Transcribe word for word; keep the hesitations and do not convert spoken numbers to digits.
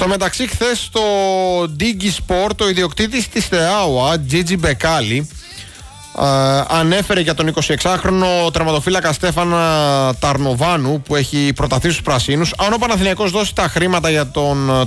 Στο μεταξύ, χθες στο Digi Sport, ο ιδιοκτήτης της ΤΕΑΟΑ, Τζίτζι Μπεκάλι, Uh, ανέφερε για τον εικοσιεξάχρονο τερματοφύλακα Στέφανα Ταρνοβάνου που έχει προταθεί στους πρασίνους. Αν ο Παναθηναϊκός δώσει τα χρήματα για τον